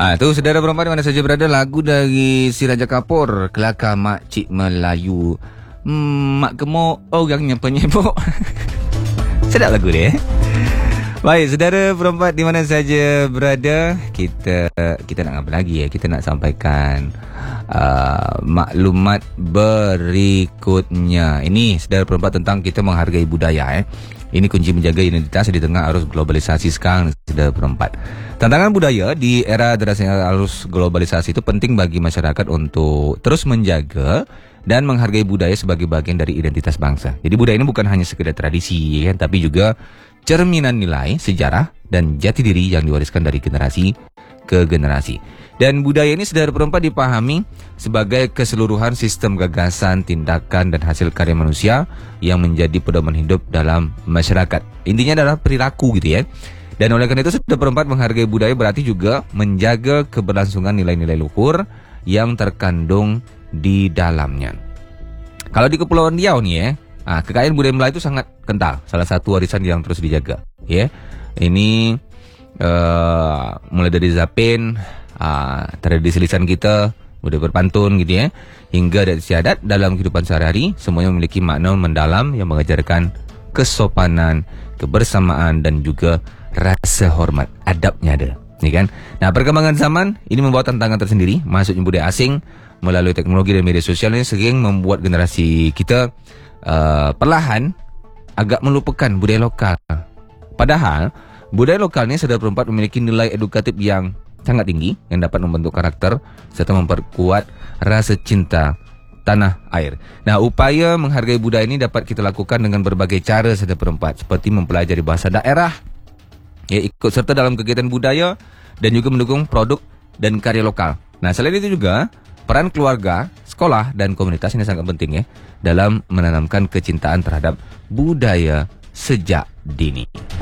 Tu saudara perempuan di mana saja berada, lagu dari si Raja Kapur, Kelakar Makcik Melayu. Mak gemuk, orangnya penyebok. Sedap lagu dia. Baik, saudara perempuan di mana saja berada, kita nak apa lagi ya? Kita nak sampaikan maklumat berikutnya. Ini saudara perempuan tentang kita menghargai budaya. Ini kunci menjaga identitas di tengah arus globalisasi sekarang, saudara perempuan. Tantangan budaya di era derasnya arus globalisasi itu penting bagi masyarakat untuk terus menjaga dan menghargai budaya sebagai bagian dari identitas bangsa. Jadi budaya ini bukan hanya sekedar tradisi, kan, tapi juga cerminan nilai, sejarah, dan jati diri yang diwariskan dari generasi ke generasi. Dan budaya ini saudara perempuan dipahami sebagai keseluruhan sistem gagasan, tindakan, dan hasil karya manusia yang menjadi pedoman hidup dalam masyarakat. Intinya adalah perilaku gitu ya. Dan oleh karena itu saudara perempuan menghargai budaya berarti juga menjaga keberlangsungan nilai-nilai luhur yang terkandung di dalamnya. Kalau di Kepulauan Riau nih ya, kekayaan budaya Melayu itu sangat kental. Salah satu warisan yang terus dijaga. Ya, ini mulai dari zapin, tradisi lisan kita, budaya berpantun gitu ya, hingga dari istiadat dalam kehidupan sehari-hari, semuanya memiliki makna mendalam yang mengajarkan kesopanan, kebersamaan, dan juga rasa hormat. Adabnya ada, ya kan? Nah, perkembangan zaman ini membawa tantangan tersendiri. Masuknya budaya asing melalui teknologi dan media sosial ini sering membuat generasi kita perlahan agak melupakan budaya lokal. Padahal budaya lokal ini saudara perempuan memiliki nilai edukatif yang sangat tinggi yang dapat membentuk karakter serta memperkuat rasa cinta tanah air. Nah, upaya menghargai budaya ini dapat kita lakukan dengan berbagai cara saudara perempuan, seperti mempelajari bahasa daerah, ya, ikut serta dalam kegiatan budaya, dan juga mendukung produk dan karya lokal. Nah, selain itu juga peran keluarga, sekolah, dan komunitas ini sangat penting ya dalam menanamkan kecintaan terhadap budaya sejak dini.